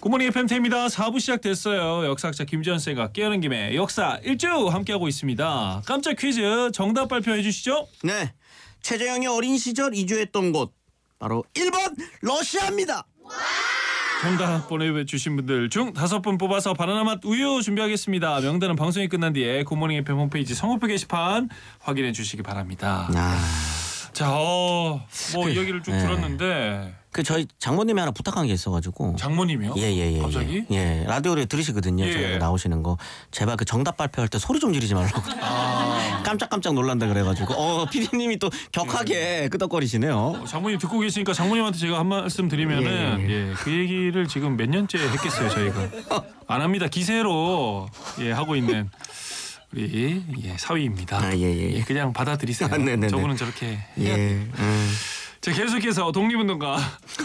굿모닝 FM입니다. 4부 시작됐어요. 역사학자 김지현 쌤과 깨어난 김에 역사 일주 함께하고 있습니다. 깜짝 퀴즈 정답 발표해 주시죠. 네, 최재형이 어린 시절 이주했던 곳 바로 1번 러시아입니다. 정답 보내주신 분들 중 5분 뽑아서 바나나 맛 우유 준비하겠습니다. 명단은 방송이 끝난 뒤에 굿모닝 FM 홈페이지 선곡표 게시판 확인해 주시기 바랍니다. 자, 뭐 이야기를 쭉 들었는데 저희 장모님이 하나 부탁한 게 있어가지고. 장모님이요? 예. 갑자기? 예, 라디오를 들으시거든요. 예. 저희가 나오시는 거. 제발 그 정답 발표할 때 소리 좀 지르지 말라고. 깜짝깜짝 놀란다 그래가지고. PD님이 또 격하게 끄덕거리시네요. 장모님 듣고 계시니까 장모님한테 제가 한 말씀 드리면은 그 얘기를 지금 몇 년째 했겠어요 저희가. 안 합니다. 기세로 하고 있는 우리 사위입니다. 예. 그냥 받아들이세요. 네네네. 저분은 저렇게 해야 예. 돼요. 자, 계속해서 독립운동가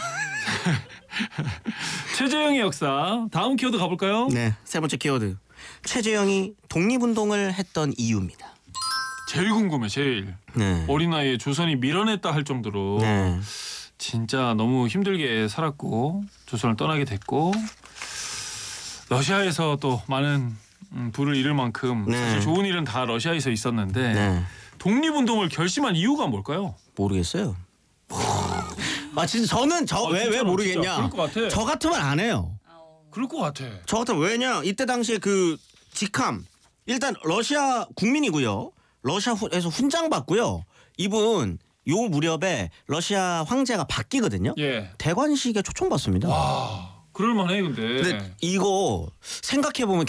최재형의 역사 다음 키워드 가볼까요? 네, 세 번째 키워드. 최재형이 독립운동을 했던 이유입니다. 제일 궁금해 제일. 네. 어린 나이에 조선이 밀어냈다 할 정도로 네. 진짜 너무 힘들게 살았고 조선을 떠나게 됐고 러시아에서 또 많은 부를 잃을 만큼 사실 좋은 일은 다 러시아에서 있었는데 독립운동을 결심한 이유가 뭘까요? 모르겠어요. 진짜 저는 왜 모르겠냐? 진짜 그럴 것 같아. 저 같으면 안 해요. 그럴 것 같아. 저 같으면 왜냐? 이때 당시에 그 직함 일단 러시아 국민이고요. 러시아에서 훈장 받고요. 이분 요 무렵에 러시아 황제가 바뀌거든요. 대관식에 초청받습니다. 와, 그럴만해 근데. 근데 이거 생각해 보면